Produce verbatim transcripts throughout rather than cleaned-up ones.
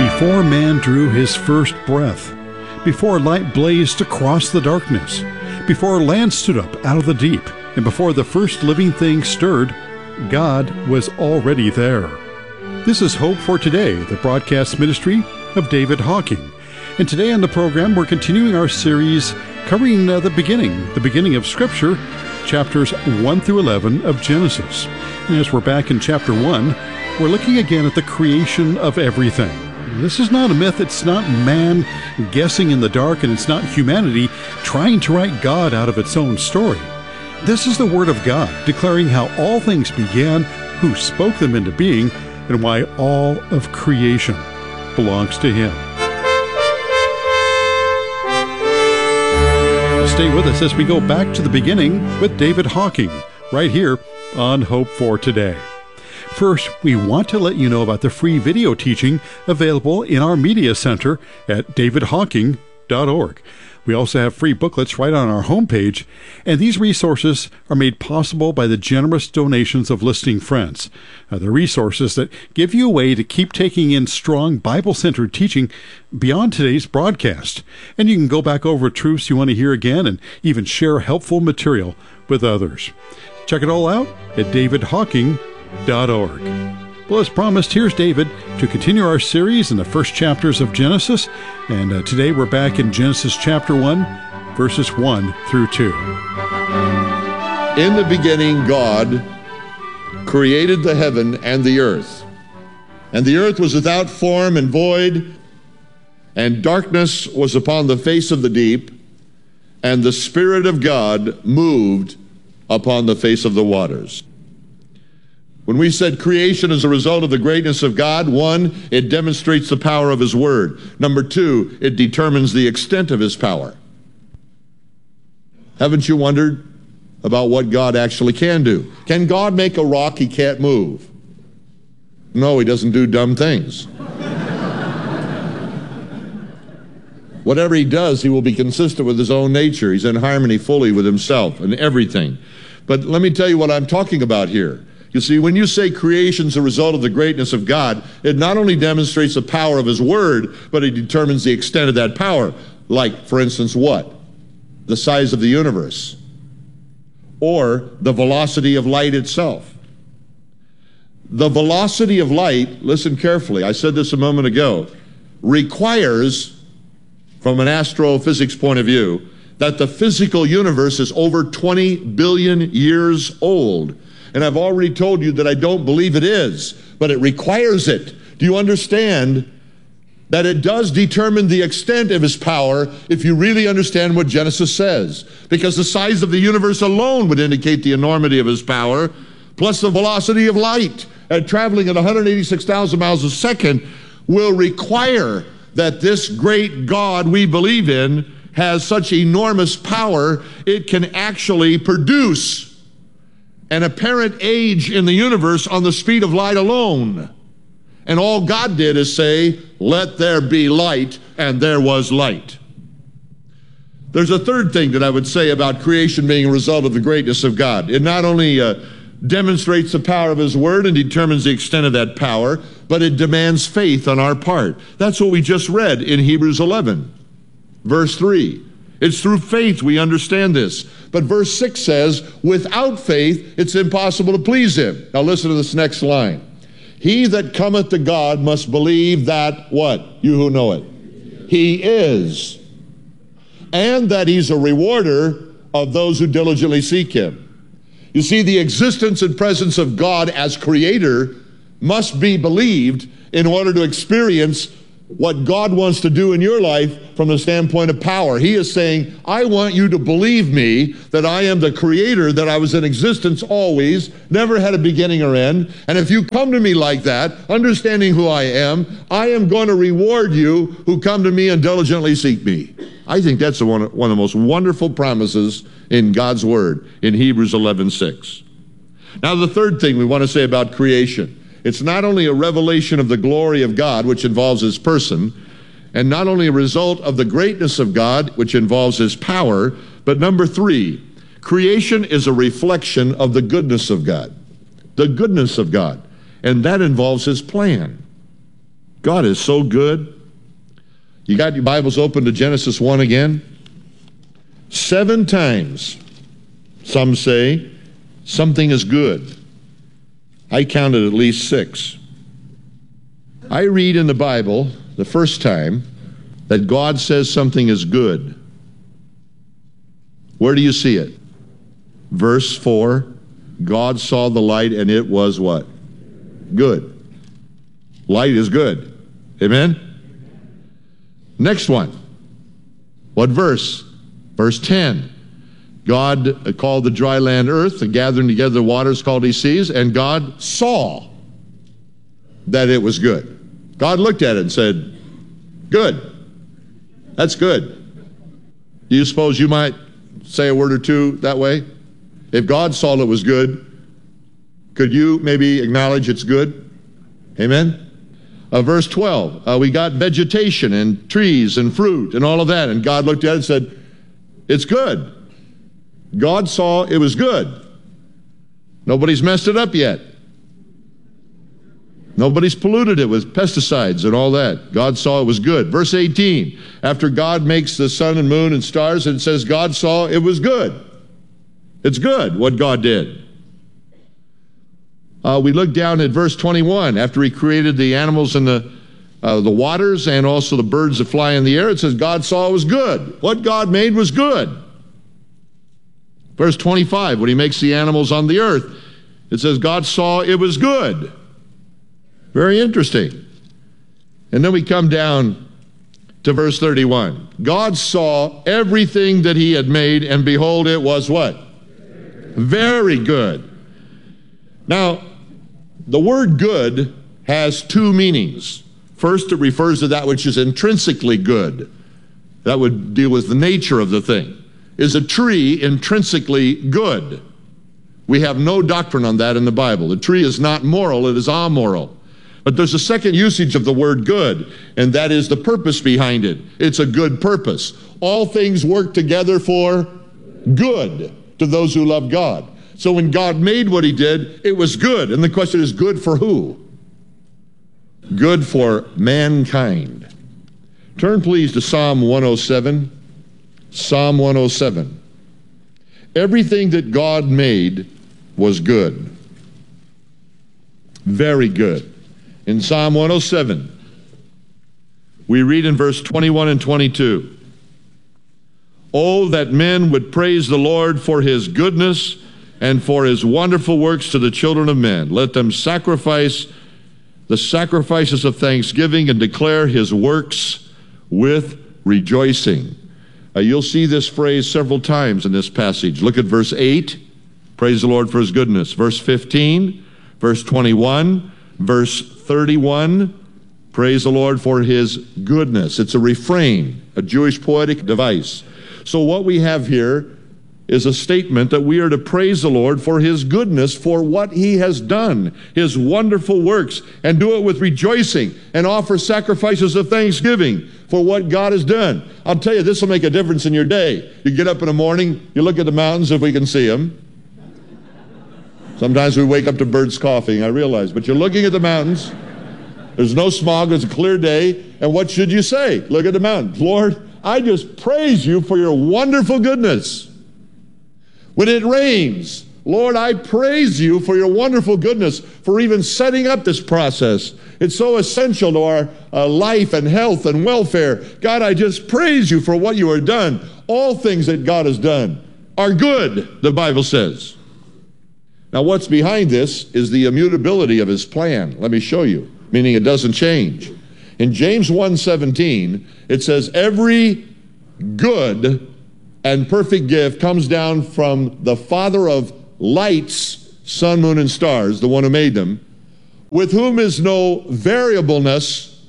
Before man drew his first breath, before light blazed across the darkness, before land stood up out of the deep, and before the first living thing stirred, God was already there. This is Hope for Today, the broadcast ministry of David Hocking. And today on the program, we're continuing our series covering uh, the beginning, the beginning of Scripture, chapters one through eleven of Genesis. And as we're back in chapter one, we're looking again at the creation of everything. This is not a myth. It's not man guessing in the dark, and it's not humanity trying to write God out of its own story. This is the Word of God declaring how all things began, who spoke them into being, and why all of creation belongs to Him. Stay with us as we go back to the beginning with David Hocking, right here on Hope for Today. First, we want to let you know about the free video teaching available in our media center at david hocking dot org. We also have free booklets right on our homepage, and these resources are made possible by the generous donations of listening friends. Uh, the resources that give you a way to keep taking in strong Bible-centered teaching beyond today's broadcast. And you can go back over truths you want to hear again and even share helpful material with others. Check it all out at david hocking dot org. Well, as promised, here's David to continue our series in the first chapters of Genesis, and uh, today we're back in Genesis chapter one, verses one through two. In the beginning, God created the heaven and the earth. And the earth was without form and void, and darkness was upon the face of the deep, and the Spirit of God moved upon the face of the waters. When we said creation is a result of the greatness of God, one, it demonstrates the power of His Word. Number two, it determines the extent of His power. Haven't you wondered about what God actually can do? Can God make a rock He can't move? No, He doesn't do dumb things. Whatever He does, He will be consistent with His own nature. He's in harmony fully with Himself and everything. But let me tell you what I'm talking about here. You see, when you say creation is a result of the greatness of God, it not only demonstrates the power of His Word, but it determines the extent of that power. Like, for instance, what? The size of the universe. Or the velocity of light itself. The velocity of light, listen carefully, I said this a moment ago, requires, from an astrophysics point of view, that the physical universe is over twenty billion years old. And I've already told you that I don't believe it is, but it requires it. Do you understand that it does determine the extent of His power if you really understand what Genesis says? Because the size of the universe alone would indicate the enormity of His power, plus the velocity of light at traveling at one hundred eighty-six thousand miles a second will require that this great God we believe in has such enormous power, it can actually produce an apparent age in the universe on the speed of light alone. And all God did is say, let there be light, and there was light. There's a third thing that I would say about creation being a result of the greatness of God. It not only uh, demonstrates the power of His Word and determines the extent of that power, but it demands faith on our part. That's what we just read in Hebrews eleven, verse three. It's through faith we understand this. But verse six says, without faith, it's impossible to please Him. Now listen to this next line. He that cometh to God must believe that, what? You who know it. He is. And that He's a rewarder of those who diligently seek Him. You see, the existence and presence of God as Creator must be believed in order to experience what God wants to do in your life from the standpoint of power. He is saying, I want you to believe me that I am the Creator, that I was in existence always, never had a beginning or end. And if you come to me like that, understanding who I am, I am going to reward you who come to me and diligently seek me. I think that's one of, one of the most wonderful promises in God's Word in Hebrews eleven six. Now, the third thing we want to say about creation. It's not only a revelation of the glory of God, which involves His person, and not only a result of the greatness of God, which involves His power, but number three, creation is a reflection of the goodness of God. The goodness of God. And that involves His plan. God is so good. You got your Bibles open to Genesis one again? Seven times, some say, something is good. I counted at least six. I read in the Bible the first time that God says something is good. Where do you see it? Verse four, God saw the light and it was what? Good. Light is good. Amen? Next one. What verse? Verse ten. God called the dry land earth, the gathering together the waters called he seas, and God saw that it was good. God looked at it and said, good. That's good. Do you suppose you might say a word or two that way? If God saw it was good, could you maybe acknowledge it's good? Amen? Uh, verse twelve, uh, we got vegetation and trees and fruit and all of that, and God looked at it and said, it's good. God saw it was good. Nobody's messed it up yet. Nobody's polluted it with pesticides and all that. God saw it was good. Verse eighteen, after God makes the sun and moon and stars, and it says God saw it was good. It's good what God did. Uh, we look down at verse twenty-one. After he created the animals and the, uh, the waters and also the birds that fly in the air, it says God saw it was good. What God made was good. Verse twenty-five, when he makes the animals on the earth, it says God saw it was good. Very interesting. And then we come down to verse thirty-one. God saw everything that he had made, and behold, it was what? Very good. Now, the word good has two meanings. First, it refers to that which is intrinsically good. That would deal with the nature of the thing. Is a tree intrinsically good? We have no doctrine on that in the Bible. The tree is not moral, it is amoral. But there's a second usage of the word good, and that is the purpose behind it. It's a good purpose. All things work together for good to those who love God. So when God made what he did, it was good. And the question is, good for who? Good for mankind. Turn please to Psalm one oh seven. Psalm one oh seven. Everything that God made was good. Very good. In Psalm one oh seven, we read in verse twenty-one and twenty-two, oh, that men would praise the Lord for his goodness and for his wonderful works to the children of men. Let them sacrifice the sacrifices of thanksgiving and declare his works with rejoicing. Uh, you'll see this phrase several times in this passage. Look at verse eight, praise the Lord for his goodness. Verse fifteen, verse twenty-one, verse thirty-one, praise the Lord for his goodness. It's a refrain, a Jewish poetic device. So what we have here is a statement that we are to praise the Lord for his goodness, for what he has done, his wonderful works, and do it with rejoicing, and offer sacrifices of thanksgiving for what God has done. I'll tell you, this will make a difference in your day. You get up in the morning, you look at the mountains if we can see them. Sometimes we wake up to birds coughing, I realize, but you're looking at the mountains. There's no smog, it's a clear day, and what should you say? Look at the mountains. Lord, I just praise you for your wonderful goodness. When it rains, Lord, I praise you for your wonderful goodness, for even setting up this process. It's so essential to our uh, life and health and welfare. God, I just praise you for what you have done. All things that God has done are good, the Bible says. Now, what's behind this is the immutability of his plan. Let me show you, meaning it doesn't change. In James one seventeen, it says, every good and perfect gift comes down from the Father of lights, sun, moon, and stars, the one who made them, with whom is no variableness,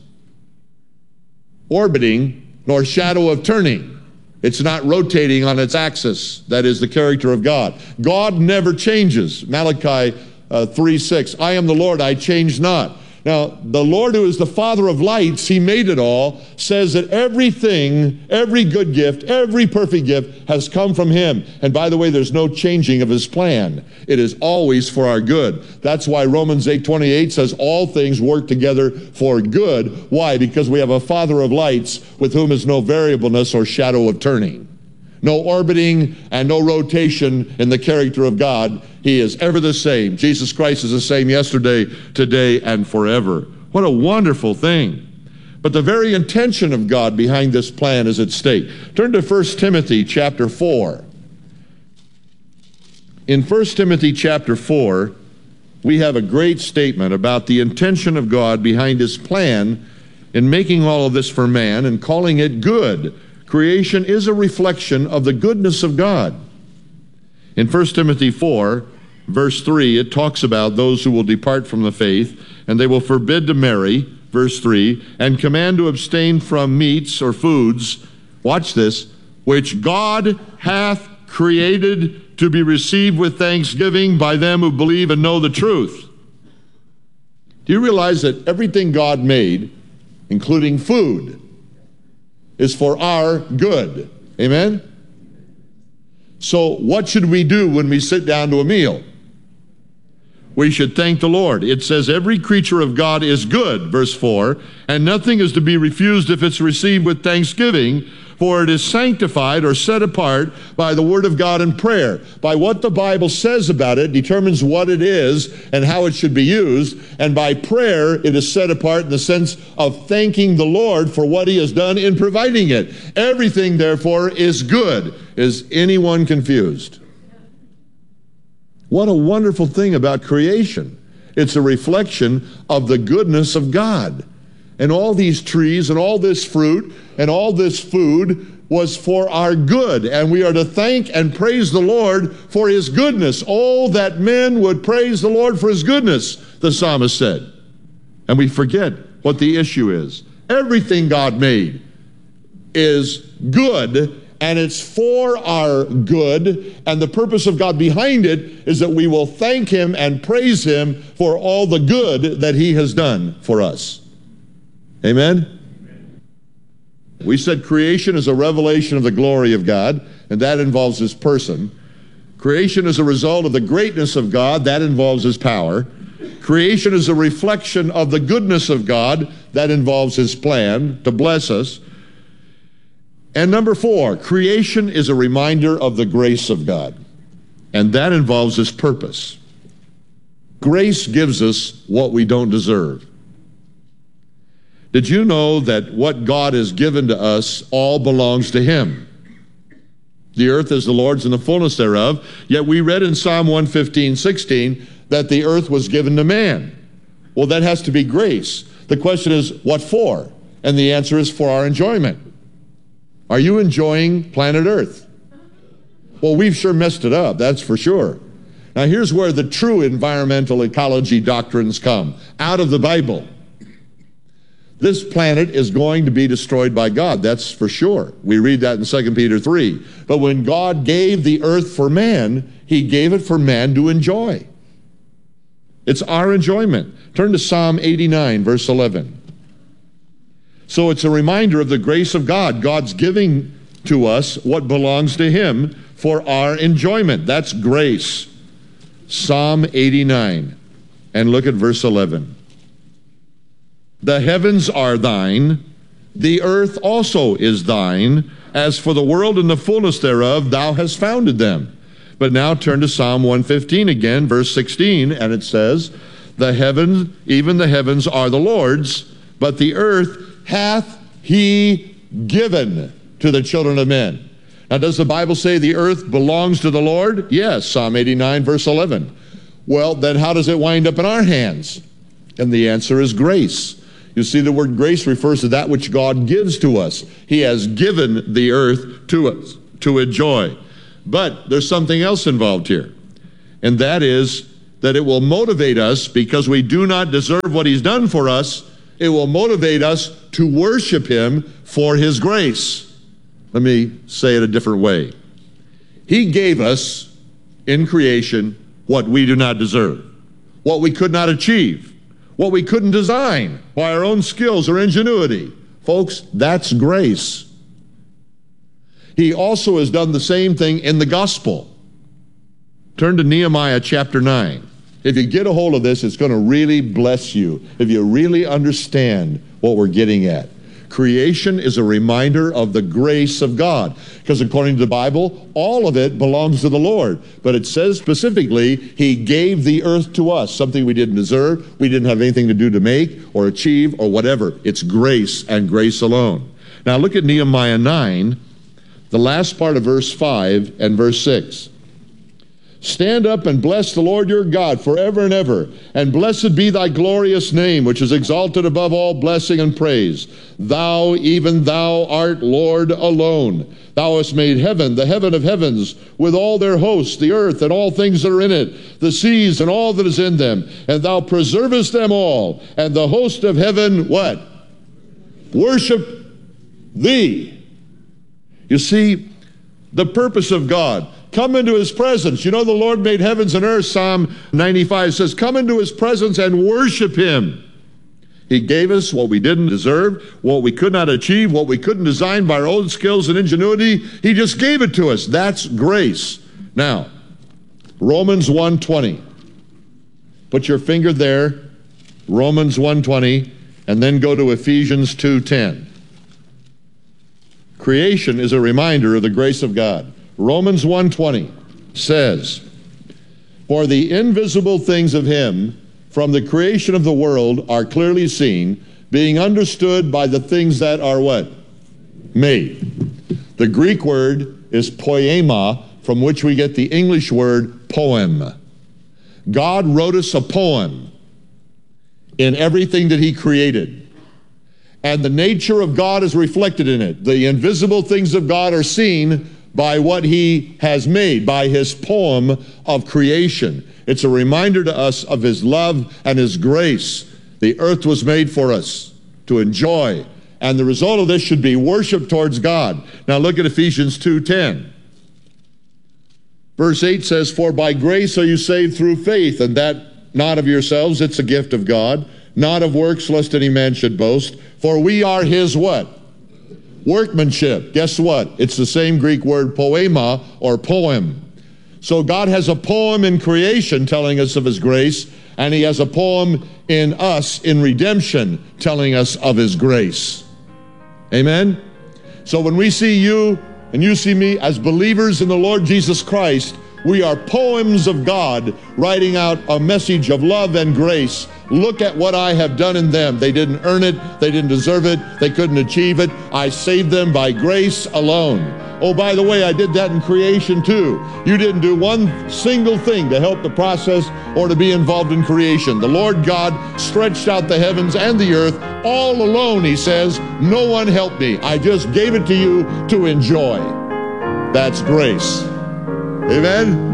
orbiting, nor shadow of turning. It's not rotating on its axis. That is the character of God. God never changes. Malachi uh, three six, I am the Lord, I change not. Now, the Lord who is the Father of lights, he made it all, says that everything, every good gift, every perfect gift has come from him. And by the way, there's no changing of his plan. It is always for our good. That's why Romans eight twenty-eight says all things work together for good. Why? Because we have a Father of lights with whom is no variableness or shadow of turning. No orbiting and no rotation in the character of God. He is ever the same. Jesus Christ is the same yesterday, today, and forever. What a wonderful thing. But the very intention of God behind this plan is at stake. Turn to First Timothy chapter four. In First Timothy chapter four, we have a great statement about the intention of God behind his plan in making all of this for man and calling it good. Creation is a reflection of the goodness of God. In First Timothy four, verse three, it talks about those who will depart from the faith, and they will forbid to marry, verse three, and command to abstain from meats or foods, watch this, which God hath created to be received with thanksgiving by them who believe and know the truth. Do you realize that everything God made, including food, is for our good? Amen? So what should we do when we sit down to a meal? We should thank the Lord. It says every creature of God is good, verse four, and nothing is to be refused if it's received with thanksgiving, for it is sanctified or set apart by the word of God and prayer. By what the Bible says about it determines what it is and how it should be used. And by prayer, it is set apart in the sense of thanking the Lord for what he has done in providing it. Everything, therefore, is good. Is anyone confused? What a wonderful thing about creation. It's a reflection of the goodness of God. And all these trees and all this fruit and all this food was for our good. And we are to thank and praise the Lord for his goodness. Oh, that men would praise the Lord for his goodness, the psalmist said. And we forget what the issue is. Everything God made is good, and it's for our good. And the purpose of God behind it is that we will thank him and praise him for all the good that he has done for us. Amen? Amen? We said creation is a revelation of the glory of God, and that involves his person. Creation is a result of the greatness of God, that involves his power. Creation is a reflection of the goodness of God, that involves his plan to bless us. And number four, creation is a reminder of the grace of God, and that involves his purpose. Grace gives us what we don't deserve. Did you know that what God has given to us all belongs to him? The earth is the Lord's and the fullness thereof. Yet we read in Psalm one fifteen, sixteen that the earth was given to man. Well, that has to be grace. The question is, what for? And the answer is for our enjoyment. Are you enjoying planet Earth? Well, we've sure messed it up, that's for sure. Now, here's where the true environmental ecology doctrines come, out of the Bible. This planet is going to be destroyed by God, that's for sure. We read that in Second Peter three. But when God gave the earth for man, he gave it for man to enjoy. It's our enjoyment. Turn to Psalm eighty-nine, verse eleven. So it's a reminder of the grace of God. God's giving to us what belongs to him for our enjoyment. That's grace. Psalm eighty-nine. And look at verse eleven. The heavens are thine, the earth also is thine. As for the world and the fullness thereof, thou hast founded them. But now turn to Psalm one fifteen again, verse sixteen, and it says, the heavens, even the heavens are the Lord's, but the earth hath he given to the children of men. Now, does the Bible say the earth belongs to the Lord? Yes, Psalm eighty-nine, verse eleven. Well, then how does it wind up in our hands? And the answer is grace. You see, the word grace refers to that which God gives to us. He has given the earth to us to enjoy. But there's something else involved here, and that is that it will motivate us, because we do not deserve what he's done for us. It will motivate us to worship him for his grace. Let me say it a different way. He gave us in creation what we do not deserve, what we could not achieve, what we couldn't design by our own skills or ingenuity. Folks, that's grace. He also has done the same thing in the gospel. Turn to Nehemiah chapter nine. If you get a hold of this, it's going to really bless you if you really understand what we're getting at. Creation is a reminder of the grace of God, because according to the Bible, all of it belongs to the Lord. But it says specifically, He gave the earth to us, something we didn't deserve, we didn't have anything to do to make or achieve or whatever. It's grace and grace alone. Now look at Nehemiah nine, the last part of verse five and verse six. Stand up and bless the Lord your God forever and ever, and blessed be thy glorious name, which is exalted above all blessing and praise. Thou, even thou, art Lord alone. Thou hast made heaven, the heaven of heavens, with all their hosts, the earth and all things that are in it, the seas and all that is in them, and thou preservest them all, and the host of heaven, what? Worship thee. You see, the purpose of God, come into His presence. You know, the Lord made heavens and earth. Psalm ninety-five says, come into His presence and worship Him. He gave us what we didn't deserve, what we could not achieve, what we couldn't design by our own skills and ingenuity. He just gave it to us. That's grace. Now, Romans one twenty. Put your finger there, Romans one twenty, and then go to Ephesians two ten. Creation is a reminder of the grace of God. Romans one twenty says, for the invisible things of Him from the creation of the world are clearly seen, being understood by the things that are what? Made. The Greek word is poema, from which we get the English word poem. God wrote us a poem in everything that He created. And the nature of God is reflected in it. The invisible things of God are seen by what He has made, by His poem of creation. It's a reminder to us of His love and His grace. The earth was made for us to enjoy, and the result of this should be worship towards God. Now look at Ephesians two ten. Verse eight says, for by grace are you saved through faith, and that not of yourselves, it's a gift of God, not of works, lest any man should boast. For we are His what? Workmanship. Guess what? It's the same Greek word poema, or poem. So God has a poem in creation telling us of His grace, and He has a poem in us in redemption telling us of His grace. Amen? So when we see you and you see me as believers in the Lord Jesus Christ, we are poems of God writing out a message of love and grace. Look at what I have done in them. They didn't earn it. They didn't deserve it. They couldn't achieve it. I saved them by grace alone. Oh, by the way, I did that in creation too. You didn't do one single thing to help the process or to be involved in creation. The Lord God stretched out the heavens and the earth all alone, He says. No one helped me. I just gave it to you to enjoy. That's grace. Amen?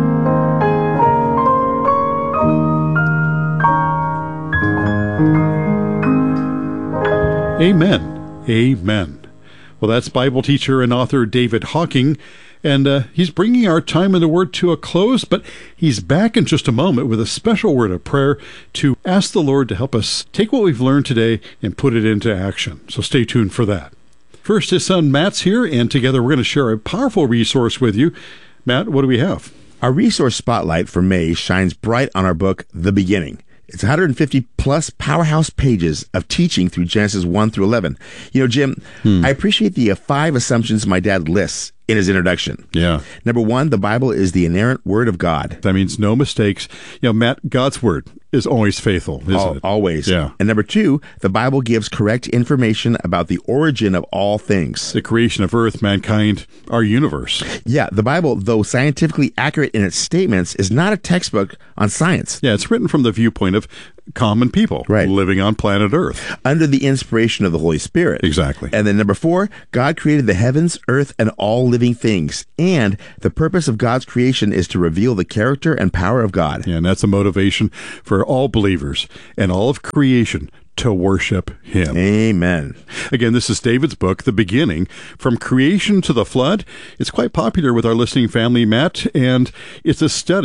Amen. Amen. Well, that's Bible teacher and author David Hocking, and uh, he's bringing our time in the Word to a close, but he's back in just a moment with a special word of prayer to ask the Lord to help us take what we've learned today and put it into action. So stay tuned for that. First, his son Matt's here, and together we're going to share a powerful resource with you. Matt, what do we have? Our resource spotlight for May shines bright on our book, The Beginning. It's one hundred fifty plus powerhouse pages of teaching through Genesis one through eleven. You know, Jim, hmm. I appreciate the uh, five assumptions my dad lists in his introduction. Yeah. Number one, the Bible is the inerrant word of God. That means no mistakes. You know, Matt, God's word is always faithful, isn't Al- it? Always. Yeah. And number two, the Bible gives correct information about the origin of all things. The creation of earth, mankind, our universe. Yeah, the Bible, though scientifically accurate in its statements, is not a textbook on science. Yeah, it's written from the viewpoint of common people right. living on planet Earth. Under the inspiration of the Holy Spirit. Exactly. And then number four, God created the heavens, earth, and all living things. And the purpose of God's creation is to reveal the character and power of God. Yeah, and that's a motivation for all believers and all of creation to worship Him. Amen. Again, this is David's book, The Beginning, From Creation to the Flood. It's quite popular with our listening family, Matt, and it's a study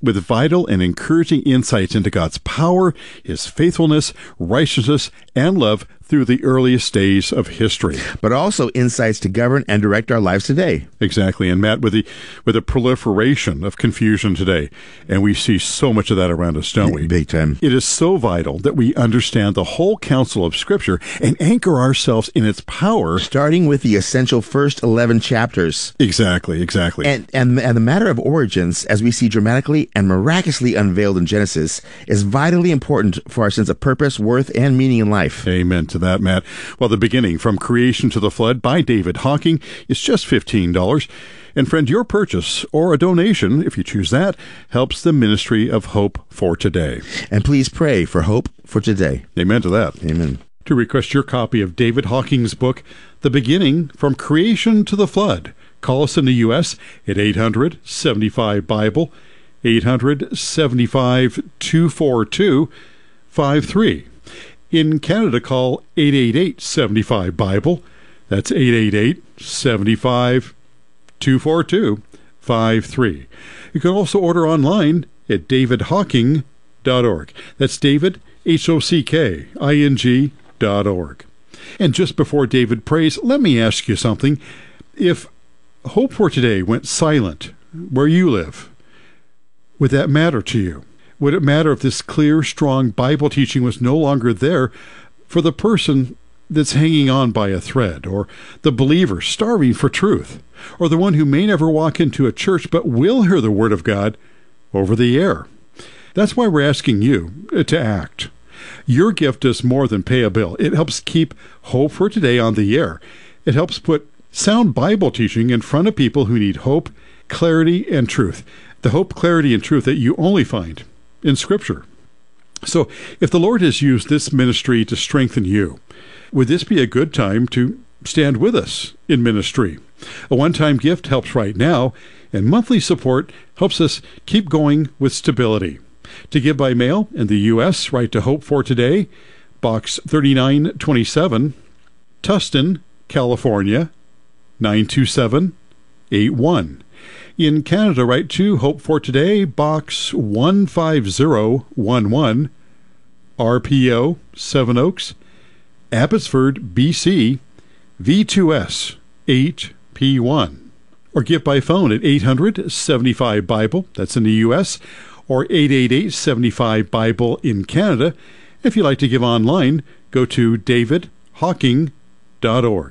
with vital and encouraging insights into God's power, His faithfulness, righteousness, and love through the earliest days of history. But also insights to govern and direct our lives today. Exactly. And Matt, with the with the proliferation of confusion today, and we see so much of that around us, don't we? Big time. It is so vital that we understand the whole counsel of Scripture and anchor ourselves in its power. Starting with the essential first eleven chapters. Exactly, exactly. And, and, and the matter of origins, as we see dramatically and miraculously unveiled in Genesis, is vitally important for our sense of purpose, worth, and meaning in life. Amen to that, Matt. Well, the beginning, From Creation to the Flood by David Hocking, is just fifteen dollars. And friend, your purchase or a donation, if you choose that, helps the ministry of Hope for Today. And please pray for hope for today. Amen to that. Amen. To request your copy of David Hocking's book, The Beginning, From Creation to the Flood, call us in the U S at eight hundred, seventy-five, Bible, eight hundred, seventy-five, two four two, five three. In Canada, call eight eight eight, seventy-five, Bible. That's eight eight eight, seventy-five, two four two, five three. You can also order online at david hocking dot org. That's David, H O C K I N G dot org. And just before David prays, let me ask you something. If Hope for Today went silent where you live, would that matter to you? Would it matter if this clear, strong Bible teaching was no longer there for the person that's hanging on by a thread, or the believer starving for truth, or the one who may never walk into a church but will hear the Word of God over the air? That's why we're asking you to act. Your gift does more than pay a bill. It helps keep Hope for Today on the air. It helps put sound Bible teaching in front of people who need hope, clarity, and truth. The hope, clarity, and truth that you only find in Scripture. So if the Lord has used this ministry to strengthen you, would this be a good time to stand with us in ministry? A one-time gift helps right now, and monthly support helps us keep going with stability. To give by mail in the U S, write to Hope for Today, Box thirty-nine twenty-seven, Tustin, California, nine two seven eight one. In Canada, write to Hope for Today, Box one five zero one one, R P O, Seven Oaks, Abbotsford, B C, V two S eight P one. Or give by phone at eight hundred, seventy-five, Bible, that's in the U S, or eight eight eight, seventy-five, Bible in Canada. If you'd like to give online, go to david hocking dot org.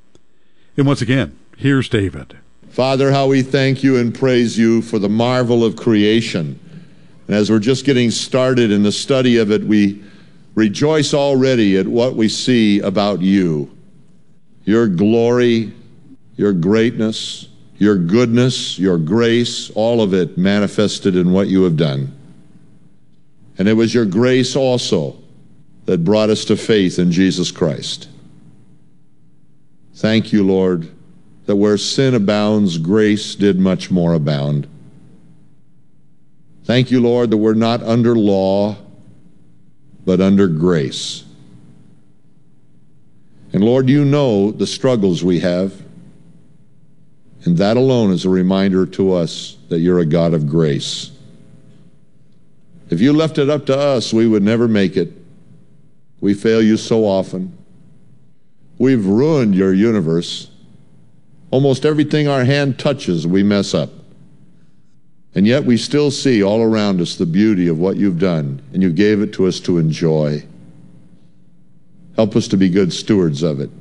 And once again, here's David. Father, how we thank you and praise you for the marvel of creation. And as we're just getting started in the study of it, we rejoice already at what we see about you. Your glory, your greatness, your goodness, your grace, all of it manifested in what you have done. And it was your grace also that brought us to faith in Jesus Christ. Thank you, Lord, that where sin abounds, grace did much more abound. Thank you, Lord, that we're not under law, but under grace. And Lord, you know the struggles we have, and that alone is a reminder to us that you're a God of grace. If you left it up to us, we would never make it. We fail you so often. We've ruined your universe. Almost everything our hand touches, we mess up. And yet we still see all around us the beauty of what you've done, and you gave it to us to enjoy. Help us to be good stewards of it.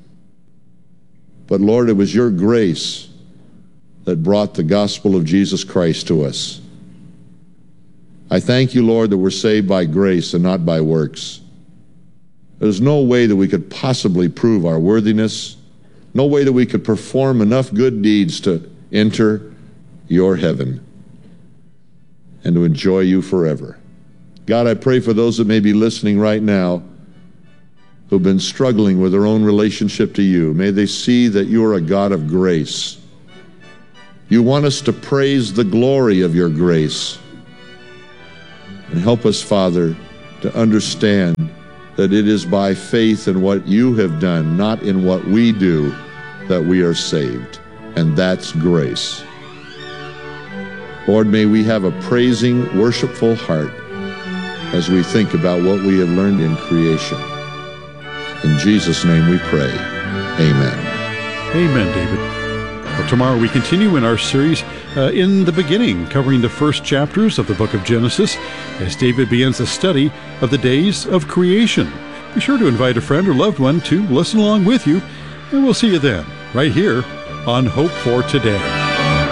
But Lord, it was your grace that brought the gospel of Jesus Christ to us. I thank you, Lord, that we're saved by grace and not by works. There's no way that we could possibly prove our worthiness, no way that we could perform enough good deeds to enter your heaven and to enjoy you forever. God, I pray for those that may be listening right now who've been struggling with their own relationship to you. May they see that you are a God of grace. You want us to praise the glory of your grace. And help us, Father, to understand that it is by faith in what you have done, not in what we do, that we are saved. And that's grace. Lord, may we have a praising, worshipful heart as we think about what we have learned in creation. In Jesus' name we pray. Amen. Amen, David. Well, tomorrow we continue in our series uh, In the Beginning, covering the first chapters of the book of Genesis, as David begins a study of the days of creation. Be sure to invite a friend or loved one to listen along with you, and we'll see you then, right here on Hope for Today.